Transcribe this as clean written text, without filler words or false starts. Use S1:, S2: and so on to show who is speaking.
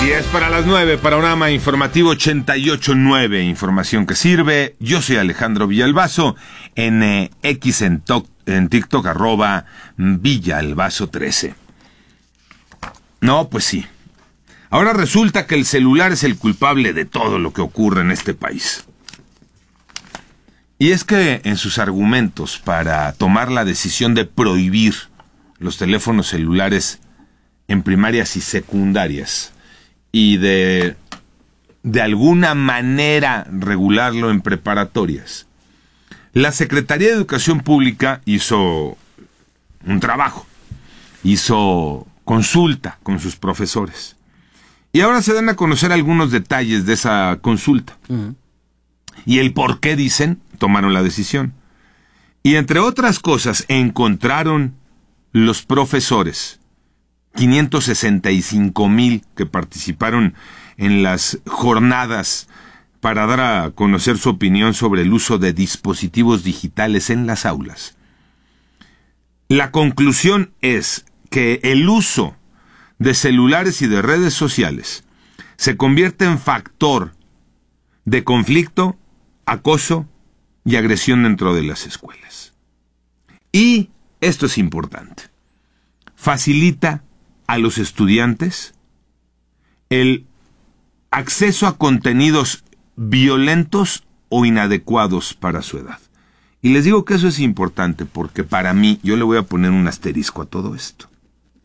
S1: 10 para las 9, Panorama Informativo 88.9, información que sirve. Yo soy Alejandro Villalbazo, en X, en TikTok, @Villalbazo13. No, pues sí. Ahora resulta que el celular es el culpable de todo lo que ocurre en este país. Y es que en sus argumentos para tomar la decisión de prohibir los teléfonos celulares en primarias y secundarias y de alguna manera regularlo en preparatorias, la Secretaría de Educación Pública hizo un trabajo, hizo consulta con sus profesores. Y ahora se dan a conocer algunos detalles de esa consulta. Uh-huh. Y el por qué, dicen, tomaron la decisión. Y entre otras cosas, encontraron los profesores, 565,000 que participaron en las jornadas para dar a conocer su opinión sobre el uso de dispositivos digitales en las aulas. La conclusión es que el uso de celulares y de redes sociales se convierte en factor de conflicto, acoso y agresión dentro de las escuelas. Y esto es importante. Facilita a los estudiantes el acceso a contenidos violentos o inadecuados para su edad. Y les digo que eso es importante porque para mí, yo le voy a poner un asterisco a todo esto.